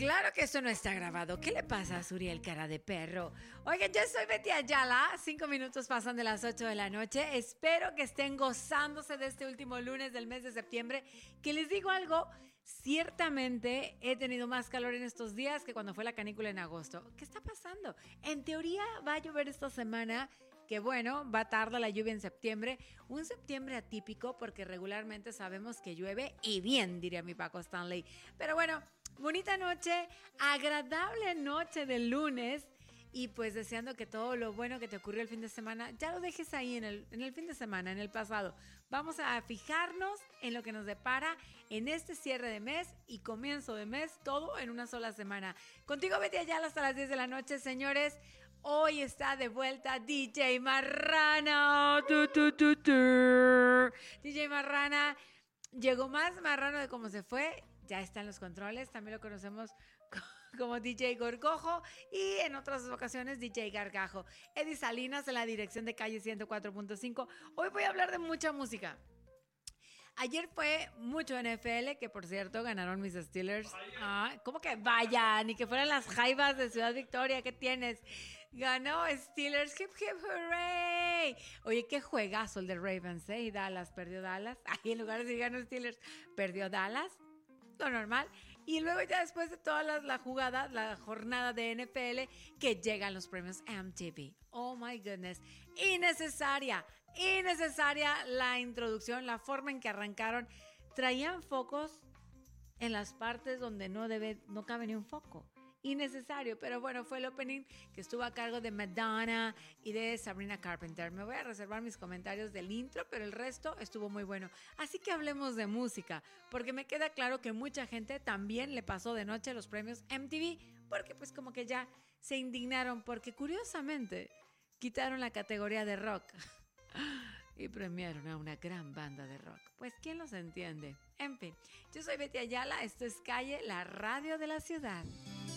Claro que eso no está grabado. ¿Qué le pasa a Suriel, cara de perro? Oigan, yo soy Betty Ayala. 5 minutos pasan de las 8 de la noche. Espero que estén gozándose de este último lunes del mes de septiembre. Que les digo algo, ciertamente he tenido más calor en estos días que cuando fue la canícula en agosto. ¿Qué está pasando? En teoría va a llover esta semana. Que bueno, va tarde la lluvia en septiembre. Un septiembre atípico porque regularmente sabemos que llueve y bien, diría mi Paco Stanley. Pero bueno, bonita noche, agradable noche de lunes. Y pues deseando que todo lo bueno que te ocurrió el fin de semana, ya lo dejes ahí en el fin de semana, en el pasado. Vamos a fijarnos en lo que nos depara en este cierre de mes y comienzo de mes, todo en una sola semana. Contigo Betty Ayala hasta las 10 de la noche, señores. Hoy está de vuelta DJ Marrana. DJ Marrana llegó más marrano de cómo se fue. Ya está en los controles. También lo conocemos como DJ Gorgojo y en otras ocasiones DJ Gargajo. Eddie Salinas en la dirección de Calle 104.5. Hoy voy a hablar de mucha música. Ayer fue mucho NFL, que por cierto ganaron mis Steelers. ¿Cómo que vayan? Ni que fueran las Jaivas de Ciudad Victoria. ¿Qué tienes? Ganó Steelers. Hip, hip, hooray. Oye, qué juegazo el de Ravens, ¿eh? Y Dallas, perdió Dallas. Ahí en lugar de decir ganó Steelers, perdió Dallas. Lo normal. Y luego ya después de toda la jugada, la jornada de NFL, que llegan los premios MTV. Oh my goodness. Innecesaria la introducción, la forma en que arrancaron. Traían focos en las partes donde no cabe ni un foco. Innecesario, pero bueno, fue el opening que estuvo a cargo de Madonna y de Sabrina Carpenter. Me voy a reservar mis comentarios del intro, pero el resto estuvo muy bueno. Así que hablemos de música, porque me queda claro que mucha gente también le pasó de noche los premios MTV, porque pues como que ya se indignaron, porque curiosamente quitaron la categoría de rock y premiaron a una gran banda de rock. Pues ¿quién los entiende? En fin, yo soy Betty Ayala, esto es Calle, la radio de la ciudad.